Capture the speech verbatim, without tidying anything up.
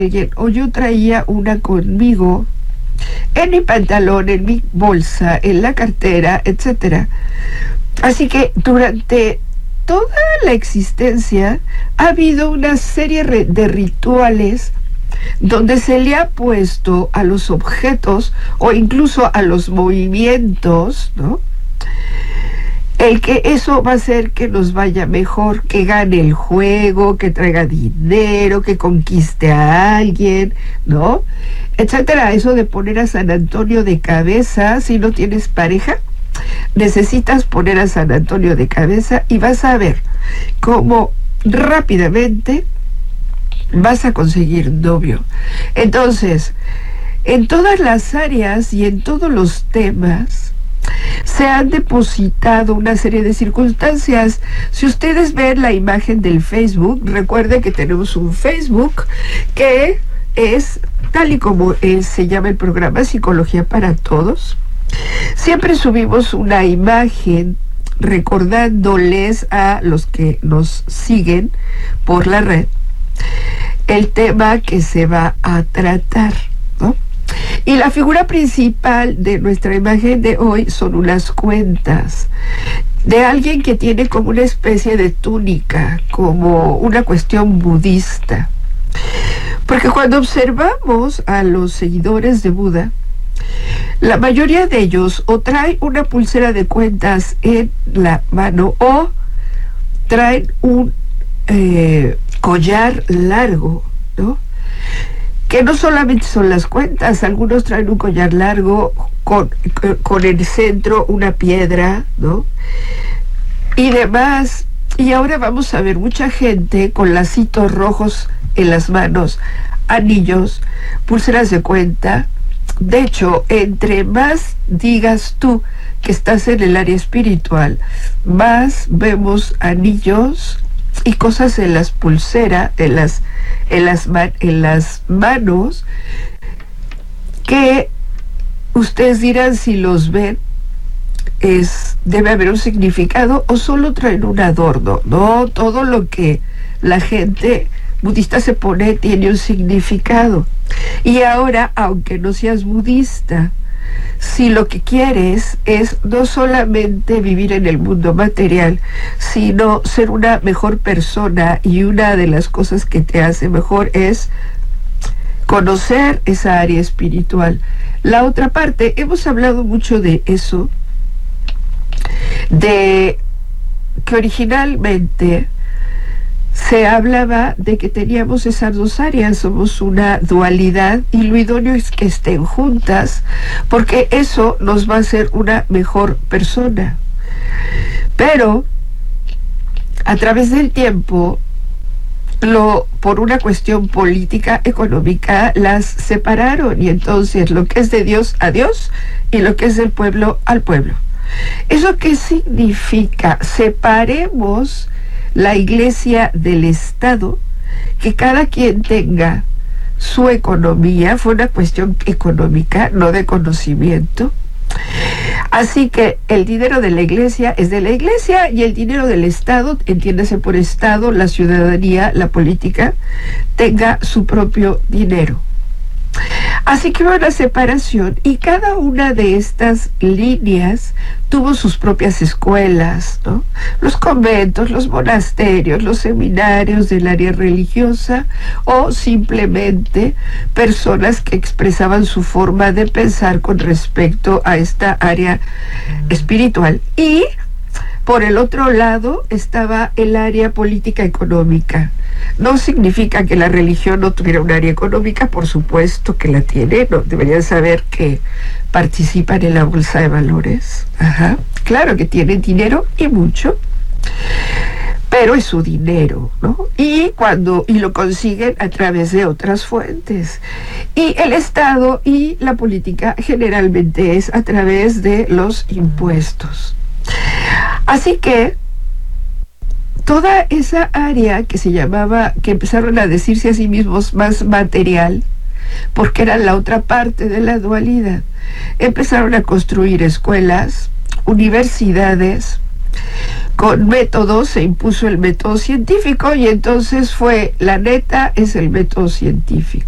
alguien, o yo traía una conmigo en mi pantalón, en mi bolsa, en la cartera, etcétera. Así que durante toda la existencia ha habido una serie de rituales donde se le ha puesto a los objetos o incluso a los movimientos, ¿no?, el que eso va a hacer que nos vaya mejor, que gane el juego, que traiga dinero, que conquiste a alguien, ¿no?, etcétera. Eso de poner a San Antonio de cabeza, si no tienes pareja, necesitas poner a San Antonio de cabeza y vas a ver cómo rápidamente vas a conseguir novio. Entonces, en todas las áreas y en todos los temas se han depositado una serie de circunstancias. Si ustedes ven la imagen del Facebook, recuerden que tenemos un Facebook que es tal y como es, se llama el programa Psicología para Todos. Siempre subimos una imagen recordándoles a los que nos siguen por la red el tema que se va a tratar, ¿no? Y la figura principal de nuestra imagen de hoy son unas cuentas de alguien que tiene como una especie de túnica, como una cuestión budista. Porque cuando observamos a los seguidores de Buda, la mayoría de ellos o traen una pulsera de cuentas en la mano o traen un eh, collar largo, ¿no?, que no solamente son las cuentas. Algunos traen un collar largo con, con en el centro una piedra, ¿no?, y demás. Y ahora vamos a ver mucha gente con lacitos rojos en las manos, anillos, pulseras de cuenta. De hecho, entre más digas tú que estás en el área espiritual, más vemos anillos y cosas en las pulseras, en las, en las, en las manos, que ustedes dirán, si los ven, es, debe haber un significado o solo traen un adorno. No, todo lo que la gente budista se pone tiene un significado. Y ahora, aunque no seas budista, si lo que quieres es no solamente vivir en el mundo material, sino ser una mejor persona, y una de las cosas que te hace mejor es conocer esa área espiritual. La otra parte, hemos hablado mucho de eso, de que originalmente se hablaba de que teníamos esas dos áreas, somos una dualidad, y lo idóneo es que estén juntas, porque eso nos va a hacer una mejor persona. Pero a través del tiempo, lo, por una cuestión política, económica, las separaron, y entonces lo que es de Dios a Dios y lo que es del pueblo al pueblo. ¿Eso qué significa? Separemos la iglesia del Estado, que cada quien tenga su economía. Fue una cuestión económica, no de conocimiento. Así que el dinero de la iglesia es de la iglesia, y el dinero del Estado, entiéndase por Estado, la ciudadanía, la política, tenga su propio dinero. Así que hubo una separación, y cada una de estas líneas tuvo sus propias escuelas, ¿no? Los conventos, los monasterios, los seminarios del área religiosa, o simplemente personas que expresaban su forma de pensar con respecto a esta área espiritual. Y por el otro lado estaba el área política económica. No significa que la religión no tuviera un área económica, por supuesto que la tiene, ¿no? Deberían saber que participan en la bolsa de valores. Ajá. Claro que tienen dinero, y mucho, pero es su dinero, ¿no? Y cuando y lo consiguen a través de otras fuentes. Y el Estado y la política generalmente es a través de los impuestos. Así que toda esa área que se llamaba, que empezaron a decirse a sí mismos más material, porque era la otra parte de la dualidad, empezaron a construir escuelas, universidades, con métodos. Se impuso el método científico, y entonces fue, la neta es el método científico.